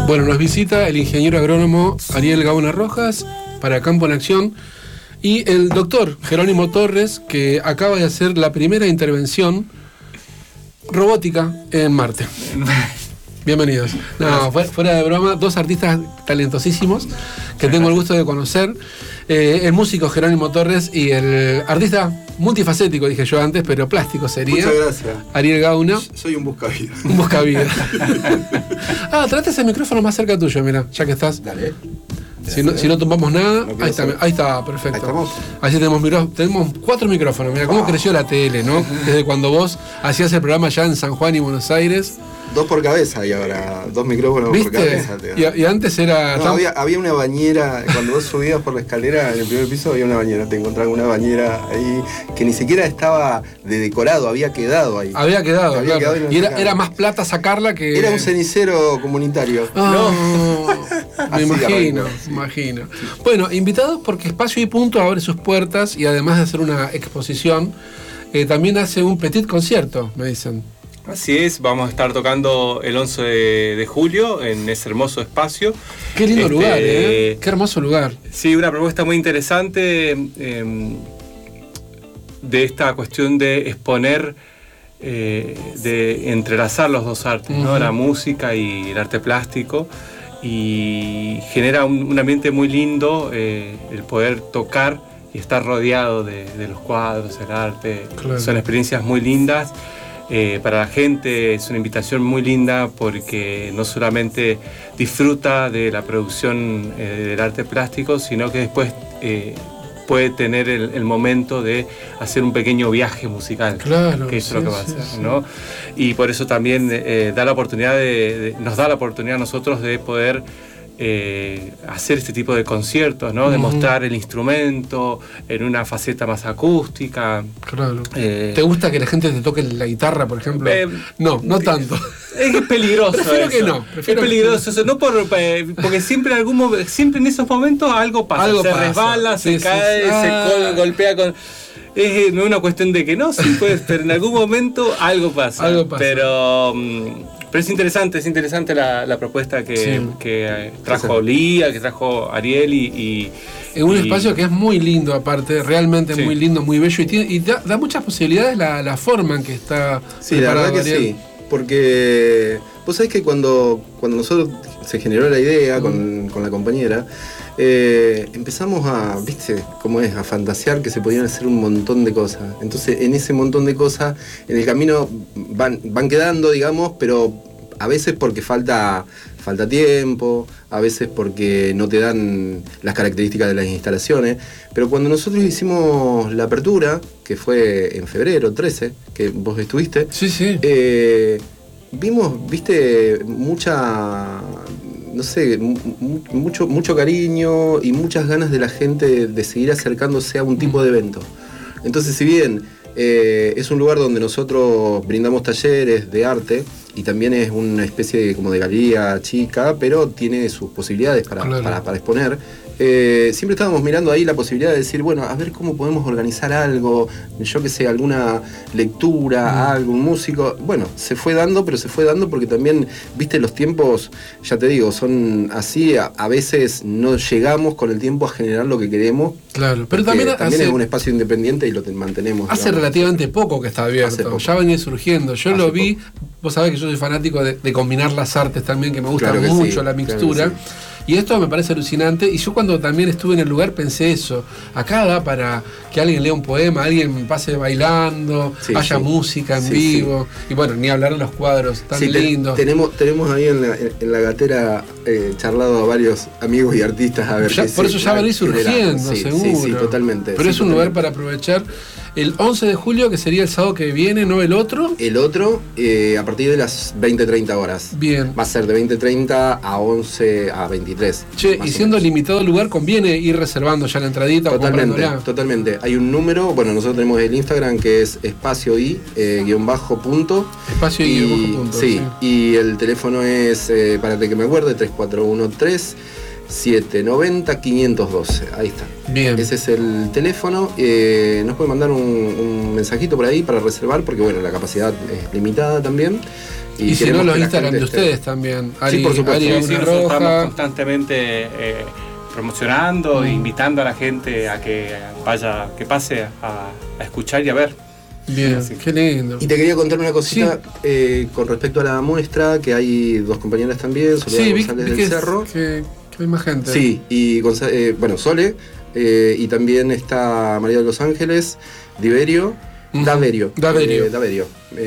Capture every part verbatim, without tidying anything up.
Bueno, nos visita el ingeniero agrónomo Ariel Gauna Rojas para Campo en Acción y el doctor Jerónimo Torres, que acaba de hacer la primera intervención robótica en Marte. Bienvenidos. No, fuera de broma, dos artistas talentosísimos que tengo el gusto de conocer. Eh, el músico Jerónimo Torres y el artista multifacético, dije yo antes, pero plástico sería. Muchas gracias. Ariel Gauna. Soy un buscavida. Un buscavida. Ah, trate ese micrófono más cerca tuyo, mira, ya que estás. Dale. Si no, si no tumbamos nada, no ahí está, saber. ahí está, perfecto. Ahí estamos. Así tenemos, micro, tenemos cuatro micrófonos. Mira cómo wow. creció la T L, ¿no? Desde cuando vos hacías el programa ya en San Juan y Buenos Aires. Dos por cabeza y ahora dos micrófonos ¿Viste? por cabeza. Y, y antes era... No, tan... había, había una bañera, cuando vos subías por la escalera en el primer piso había una bañera, te encontrabas una bañera ahí que ni siquiera estaba de decorado, había quedado ahí. Había quedado, había claro. quedado y, no y era, era más plata sacarla que... Era un cenicero comunitario. Oh, no. Me imagino, me imagino. Bueno, invitados porque Espacio y Punto abre sus puertas y además de hacer una exposición, eh, también hace un petit concierto, me dicen. Así es, vamos a estar tocando el once de julio en ese hermoso espacio. Qué lindo este, lugar, ¿eh? Qué hermoso lugar. Sí, una propuesta muy interesante eh, de esta cuestión de exponer, eh, de entrelazar los dos artes, uh-huh. ¿no? La música y el arte plástico. Y genera un, un ambiente muy lindo eh, el poder tocar y estar rodeado de, de los cuadros, el arte. Claro. Son experiencias muy lindas. Eh, para la gente es una invitación muy linda porque no solamente disfruta de la producción eh, del arte plástico, sino que después eh, puede tener el, el momento de hacer un pequeño viaje musical, claro, que es sí, lo que va sí, a hacer, sí. ¿no? Y por eso también eh, da la oportunidad de, de, nos da la oportunidad a nosotros de poder Eh, hacer este tipo de conciertos, ¿no? Uh-huh. De mostrar el instrumento en una faceta más acústica. Claro. Eh, ¿Te gusta que la gente te toque la guitarra, por ejemplo? Eh, no, no tanto. Es peligroso. Prefiero eso. que no. Prefiero es peligroso eso, no por, porque siempre en algún siempre en esos momentos algo pasa. Algo se pasa. resbala, Sí, se sí, cae, sí. se Ah. golpea con. Es no es una cuestión de que no, sí puedes, pero en algún momento algo pasa. Algo pasa. Pero. Pero es interesante, es interesante la, la propuesta que, sí. que trajo Lía, que trajo Ariel y... y en un y, espacio que es muy lindo aparte, realmente sí. muy lindo, muy bello y, tiene, y da, da muchas posibilidades la, la forma en que está sí, preparado. La verdad que Ariel. Sí, porque vos sabés que cuando, cuando nosotros se generó la idea mm. con, con la compañera, Eh, empezamos a, viste, cómo es, a fantasear que se podían hacer un montón de cosas. Entonces, en ese montón de cosas, en el camino van, van quedando, digamos, pero a veces porque falta, falta tiempo, a veces porque no te dan las características de las instalaciones. Pero cuando nosotros hicimos la apertura, que fue en febrero trece, que vos estuviste, sí, sí. Eh, vimos, viste, mucha... no sé, mucho, mucho cariño y muchas ganas de la gente de seguir acercándose a un tipo de evento. Entonces, si bien eh, es un lugar donde nosotros brindamos talleres de arte y también es una especie de, como de galería chica, pero tiene sus posibilidades para, claro. para, para exponer, eh, siempre estábamos mirando ahí la posibilidad de decir, bueno, a ver cómo podemos organizar algo, yo que sé, alguna lectura, mm. algo, un músico. Bueno, se fue dando, pero se fue dando porque también, viste, los tiempos, ya te digo, son así, a, a veces no llegamos con el tiempo a generar lo que queremos. Claro, pero también, también hace, es un espacio independiente y lo mantenemos. Hace digamos. relativamente poco que está abierto, ya venía surgiendo. Yo hace lo vi, poco. Vos sabés que yo soy fanático de, de combinar las artes también, que me gusta claro que mucho sí, la mixtura. Claro sí. Y esto me parece alucinante. Y yo cuando también estuve en el lugar pensé eso. Acá da para que alguien lea un poema, alguien pase bailando, sí, haya sí. música en sí, vivo. Sí. Y bueno, ni hablar de los cuadros tan sí, lindos. Te, tenemos, tenemos ahí en la, en la gatera eh, charlado a varios amigos y artistas a ver ya, qué Por eso ya venís surgiendo, sí, seguro. Sí, sí, totalmente. Pero sí, es un totalmente. lugar para aprovechar. El once de julio, que sería el sábado que viene, ¿no el otro? El otro, eh, a partir de las veinte treinta horas. Bien. Va a ser de veinte treinta a once a veintitrés. Che, y siendo limitado el lugar, ¿conviene ir reservando ya la entradita totalmente, o comprándola? Totalmente. Hay un número, bueno, nosotros tenemos el Instagram que es espacio y eh, guión bajo punto. Espacio y, y guión bajo punto. Sí, sí, y el teléfono es, eh, para que me acuerde, tres cuatro uno tres siete nueve cero cinco uno dos. Ahí está. Bien. Ese es el teléfono. Eh, nos puede mandar un, un mensajito por ahí para reservar, porque bueno, la capacidad es limitada también. Y, y si no, los Instagram de ustedes esté... también. Ari, sí, por supuesto. Ari, sí, sí, Roja. Estamos constantemente eh, promocionando, mm. e invitando a la gente a que vaya, que pase a, a escuchar y a ver. Bien, así. Qué lindo. Y te quería contar una cosita sí. eh, con respecto a la muestra, que hay dos compañeras también, Soledad sí, González vi, vi del que Cerro. Es, que, que hay más gente. Sí, y González, eh, bueno, Sole, eh, y también está María de los Ángeles, Diverio, uh-huh. Daverio. Daverio. Eh, Daverio.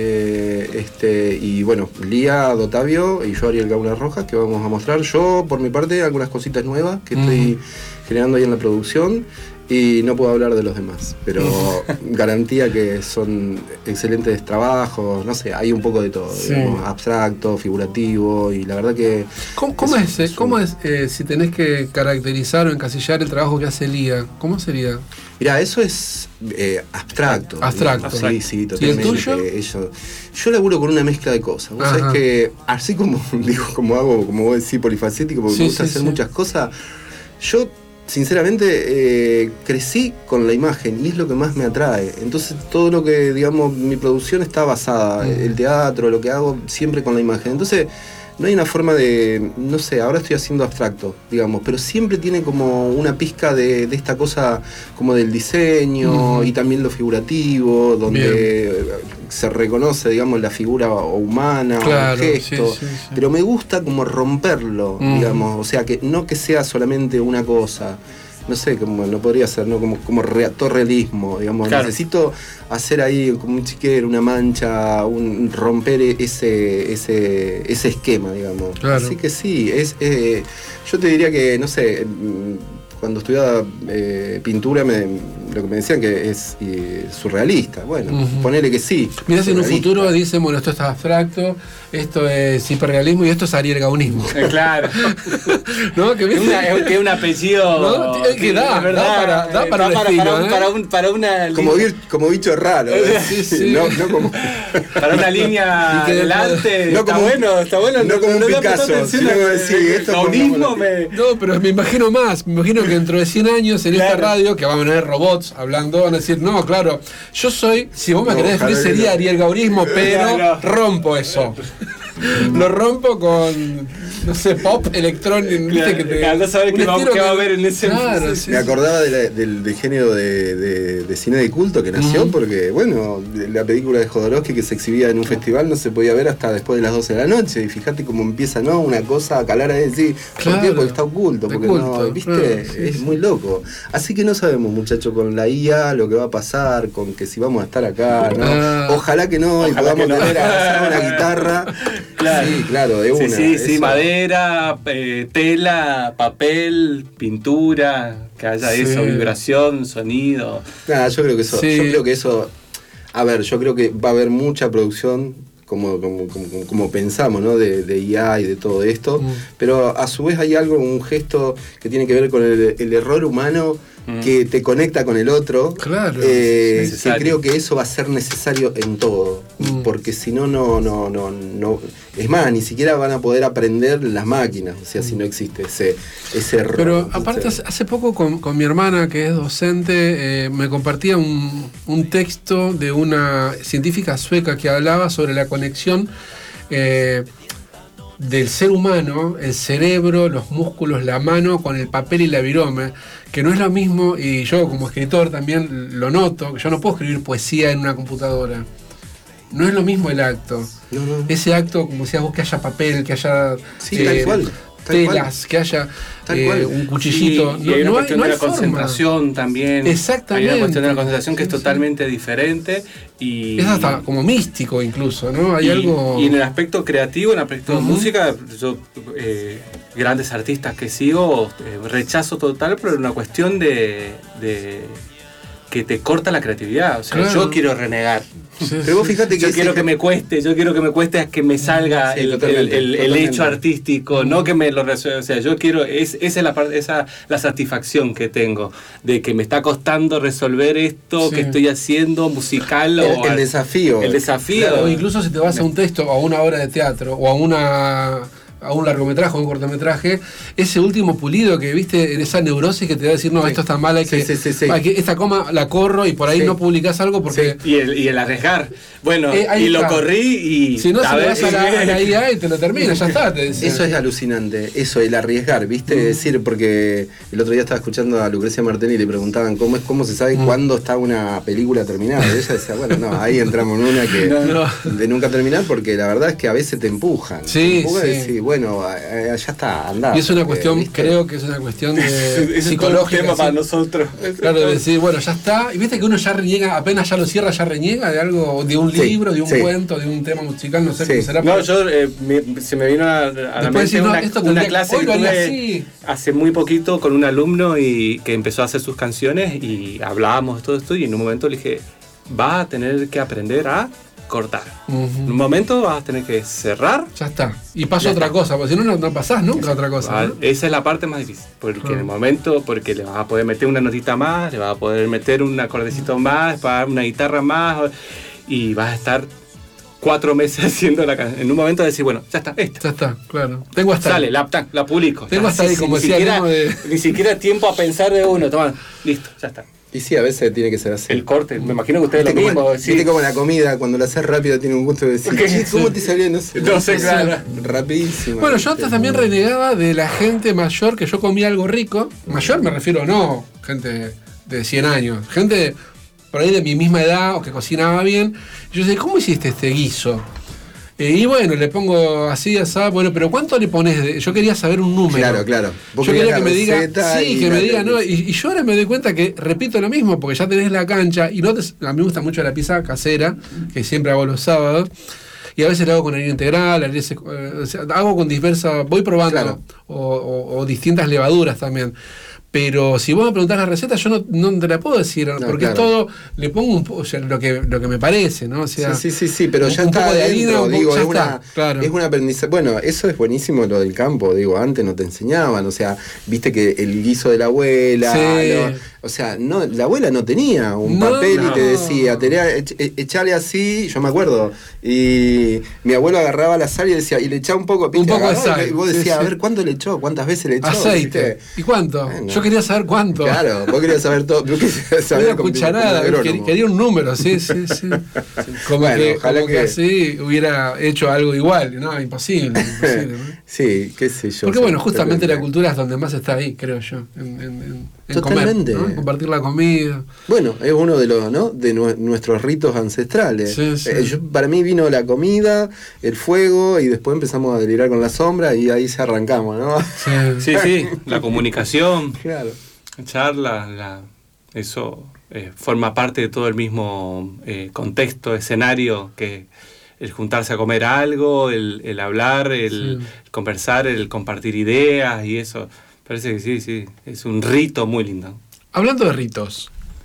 Eh, este, y bueno, Lía Dotavio y yo, Ariel Gauna Rojas, que vamos a mostrar. Yo, por mi parte, algunas cositas nuevas que uh-huh. estoy generando ahí en la producción. Y no puedo hablar de los demás, pero garantía que son excelentes trabajos, no sé, hay un poco de todo, sí. digamos, abstracto, figurativo, y la verdad que... ¿Cómo, cómo es, es, ¿cómo es eh, si tenés que caracterizar o encasillar el trabajo que hace Lía? ¿Cómo sería? Mirá, eso es eh, abstracto. Abstracto. Sí, sí, totalmente. ¿Y el tuyo? Yo, yo laburo con una mezcla de cosas. Vos sabés que, así como digo, como hago, como vos decís, polifacético, porque sí, me gusta sí, hacer sí. muchas cosas, yo... Sinceramente, eh, crecí con la imagen y es lo que más me atrae. Entonces, todo lo que, digamos, mi producción está basada, mm. el teatro, lo que hago, siempre con la imagen. Entonces, no hay una forma de, no sé, ahora estoy haciendo abstracto, digamos, pero siempre tiene como una pizca de, de esta cosa como del diseño mm. y también lo figurativo, donde Bien. se reconoce, digamos, la figura humana, claro, el gesto, sí, sí, sí. pero me gusta como romperlo, mm. digamos, o sea, que no que sea solamente una cosa. No sé, como no podría ser, ¿no? Como, como realismo, digamos. Claro. Necesito hacer ahí como un chiquero, una mancha, un romper ese, ese, ese esquema, digamos. Claro. Así que sí, es, eh, yo te diría que, no sé, cuando estudiaba eh, pintura me, lo que me decían que es eh, surrealista. Bueno, uh-huh. ponele que sí. Mirá, si en un futuro dicen, bueno, esto es abstracto, esto es hiperrealismo y esto es Ariel Gaunismo. Eh, claro. ¿No? Que, una, es, que es un apellido. ¿No? Que, que da, verdad, da para, da para, da para, estilo, para, un, ¿eh? para, un, para una. Como, vir, como bicho raro. ¿eh? Sí, sí. No, no como... Para una línea adelante. No está como, bueno, está bueno. No, no como un Picasso. Sino que decir, esto Gaunismo me. No, pero me imagino más. Me imagino que dentro de cien años en claro. esta radio, que van a poner robots hablando, van a decir, no, claro, yo soy, si vos me no, querés definir, sería no. Ariel Gaunismo, pero no, no. rompo eso. Lo rompo con, no sé, pop, electrónico, viste que te... No sabes qué va, qué va a haber en ese... Claro, sí, me acordaba de la, del, del género de, de, de cine de culto que nació, uh-huh. porque, bueno, la película de Jodorowsky que se exhibía en un festival no se podía ver hasta después de las doce de la noche, y fíjate cómo empieza, ¿no? Una cosa a calar a decir, claro, ¿por qué? Porque está oculto, porque culto, no, ¿viste? Claro, sí, es sí. muy loco. Así que no sabemos, muchachos, con la I A lo que va a pasar, con que si vamos a estar acá, ¿no? Ah. Ojalá que no, Ojalá y podamos no. tener a una guitarra. Claro. Sí, claro, de una. Sí, sí, sí, madera, eh, tela, papel, pintura, que haya sí. eso, vibración, sonido. Nada, yo creo que eso, sí. yo creo que eso, a ver, yo creo que va a haber mucha producción, como, como, como, como pensamos, ¿no? De, de I A y de todo esto, mm. pero a su vez hay algo, un gesto que tiene que ver con el, el error humano, que te conecta con el otro, claro, eh, que creo que eso va a ser necesario en todo, mm. porque si no, no, no, no, no, es más, ni siquiera van a poder aprender las máquinas, o sea, mm. si no existe ese, ese error. Pero aparte, o sea, hace poco con, con mi hermana, que es docente, eh, me compartía un, un texto de una científica sueca que hablaba sobre la conexión eh, del ser humano, el cerebro, los músculos, la mano con el papel y la virome, que no es lo mismo, y yo como escritor también lo noto, que yo no puedo escribir poesía en una computadora. No es lo mismo el acto. No, no. Ese acto, como decías vos, que haya papel, que haya sí, eh, tal cual, tal telas, cual. que haya tal eh, cual. un cuchillito. Sí, no, y hay una no cuestión hay, no de la forma. concentración también. Exactamente. Hay una cuestión de la concentración que es sí, totalmente sí. diferente. Y, es hasta como místico incluso, ¿no? Hay y, algo... y en el aspecto creativo, en el aspecto uh-huh. de música, yo eh, grandes artistas que sigo, eh, rechazo total, pero es una cuestión de, de que te corta la creatividad. O sea, claro. yo quiero renegar. Sí, pero vos fíjate que yo quiero que me cueste, yo quiero que me cueste que me salga sí, el, totalmente, el, el, el hecho artístico, no que me lo resuelva. O sea, yo quiero, es, esa es la parte, esa la satisfacción que tengo, de que me está costando resolver esto sí. que estoy haciendo, musical el, o el al, desafío. El desafío. Claro, o incluso si te vas a un texto o a una obra de teatro o a una a un largometraje o un cortometraje, ese último pulido que viste, en esa neurosis que te va a decir, no, sí. esto está mal, hay que, sí, sí, sí, sí. hay que esta coma la corro y por ahí sí. no publicás algo porque... Sí. Y, el, y el arriesgar. Bueno, eh, y está. lo corrí y... Si no, se le vas a la, a la I A y te lo termina, ya está. Te eso es alucinante, eso, el arriesgar, ¿viste? Mm. decir, porque el otro día estaba escuchando a Lucrecia Martel y le preguntaban cómo es cómo se sabe mm. cuándo está una película terminada. Y ella decía, bueno, no, ahí entramos en una que no, no. de nunca terminar, porque la verdad es que a veces te empujan. Sí, te empujan sí. y decís, bueno, ya está, andá. Y es una cuestión, eh, creo que es una cuestión de psicológica. Tema para nosotros. Claro, de decir, bueno, ya está. Y viste que uno ya reniega, apenas ya lo cierra, ya reniega de algo, de un sí, libro, de un sí. cuento, de un tema musical, no sé sí. cómo será. No, yo eh, me, se me vino a, a la mente decir, no, una, esto una clase que tuve así. hace muy poquito con un alumno y que empezó a hacer sus canciones y hablábamos de todo esto y en un momento le dije, vas a tener que aprender a cortar. Uh-huh. En un momento vas a tener que cerrar. Ya está. Y pasa otra está. cosa, porque si no, no, no pasás nunca a otra cosa. ¿no? Esa es la parte más difícil. Porque uh-huh. en el momento, porque le vas a poder meter una notita más, le vas a poder meter un acordecito más, para una guitarra más, y vas a estar cuatro meses haciendo la canción. En un momento de decir, bueno, ya está, esta. Ya está, claro. Tengo hasta Sale, ahí. la, la publico. Tengo hasta ahí, como ni decía. Siquiera, de... Ni siquiera tiempo a pensar de uno. Toma, listo, ya está. Y sí, a veces tiene que ser así. El corte, me imagino que ustedes lo como, mismo. Viste sí. como la comida, cuando la haces rápido tiene un gusto de decir, ¿qué? ¿Cómo te salió? No sé. No sé, claro. Rapidísimo. Bueno, yo antes también renegaba de la gente mayor, que yo comía algo rico. Mayor me refiero, no gente de cien años. Gente por ahí de mi misma edad o que cocinaba bien. Y yo decía, ¿cómo hiciste este guiso? Y bueno, le pongo así, así, bueno, pero ¿cuánto le pones? De? Yo quería saber un número. Claro, claro. Yo quería que me diga, sí, que me diga, no, y, y yo ahora me doy cuenta que repito lo mismo, porque ya tenés la cancha, y no te, a mí me gusta mucho la pizza casera, que siempre hago los sábados, y a veces la hago con harina integral, harina, eh, o sea, hago con diversas, voy probando, claro. o, o, o distintas levaduras también. Pero si vos me preguntás la receta, yo no, no te la puedo decir, no, porque claro. todo le pongo un poco, o sea, lo que lo que me parece, ¿no? O sea, sí, sí, sí, sí, pero un, ya un está poco de adentro, harina, digo, es está, una, claro. es una aprendizaje. Bueno, eso es buenísimo lo del campo, digo, antes no te enseñaban, o sea, viste que el guiso de la abuela, sí. no, o sea, no, la abuela no tenía un no, papel no. y te decía, echarle así, yo me acuerdo, y mi abuelo agarraba la sal y decía, y le echaba un poco, un poco de sal, y vos decías, sí, a sí. ver, ¿cuánto le echó? ¿Cuántas veces le echó? Aceite. ¿Viste? ¿Y cuánto? Bueno. Yo quería saber cuánto. Claro, vos querías saber todo. Yo quería saber una cucharada, quería, quería un número, sí, sí, sí. Como, bueno, que, ojalá como que... que así hubiera hecho algo igual, no, imposible, imposible, ¿no? Sí, qué sé yo. Porque bueno, justamente la cultura es donde más está ahí, creo yo, en, en, en Totalmente. comer, ¿no? En compartir la comida. Bueno, es uno de los, ¿no? de nu- nuestros ritos ancestrales. Sí, sí. Eh, yo, para mí vino la comida, el fuego y después empezamos a delirar con la sombra y ahí se arrancamos, ¿no? Sí, sí, sí. La comunicación, claro. charla, la, eso eh, forma parte de todo el mismo eh, contexto, escenario que el juntarse a comer algo, el, el hablar, el, sí. el conversar, el compartir ideas y eso. Parece que sí, sí, es un rito muy lindo. Hablando de ritos,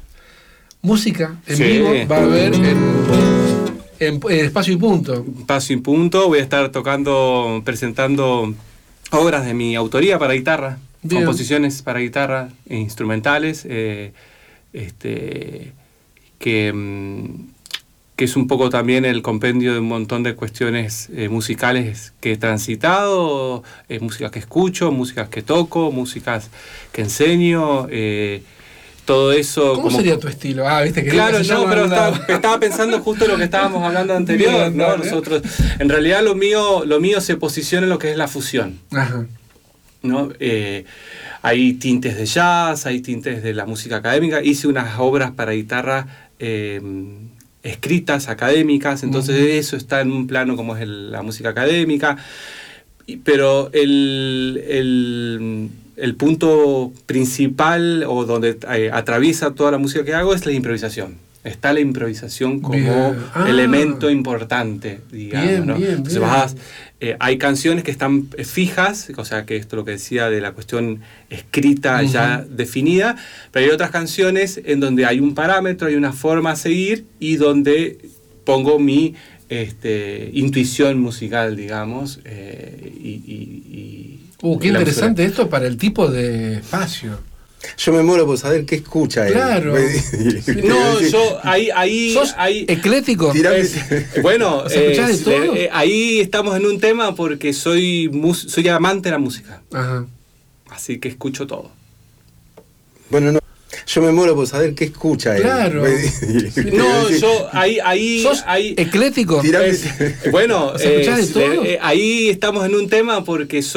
música en sí. vivo va a haber en, en, en Espacio y Punto. Espacio y Punto, voy a estar tocando, presentando obras de mi autoría para guitarra, Bien. composiciones para guitarra e instrumentales, eh, este, que... Mm, que es un poco también el compendio de un montón de cuestiones eh, musicales que he transitado, eh, músicas que escucho, músicas que toco, músicas que enseño, eh, todo eso... ¿Cómo como... sería tu estilo? Ah, viste que claro, se no, pero la... estaba, estaba pensando justo lo que estábamos hablando anterior, Bien, ¿no? dale. Nosotros, en realidad lo mío, lo mío se posiciona en lo que es la fusión, Ajá. ¿no? Eh, hay tintes de jazz, hay tintes de la música académica, hice unas obras para guitarra... Eh, escritas, académicas, entonces uh-huh. eso está en un plano como es el, la música académica, y, pero el, el, el punto principal o donde eh, atraviesa toda la música que hago es la improvisación. Está la improvisación como ah. elemento importante, digamos, bien, ¿no? bien, Entonces bien. vas, eh, hay canciones que están fijas, o sea que esto es lo que decía de la cuestión escrita uh-huh. ya definida, pero hay otras canciones en donde hay un parámetro, hay una forma a seguir y donde pongo mi este, intuición musical, digamos, eh, y, y, y uh, qué interesante esto para el tipo de espacio. Yo me muero por saber qué escucha él. Claro. No, yo ahí, ahí, ¿Sos ahí eclético? es- bueno, ¿Os escuchás de es- todo? eh, ahí estamos en un tema porque soy mus- soy amante de la música, Ajá. así que escucho todo. Bueno, no. Yo me muero por saber qué escucha él. Claro. No, yo ahí, ahí, ¿Sos ahí eclético? Tirame- es- bueno, ¿Os escuchás de es- todo? eh, ahí estamos en un tema porque soy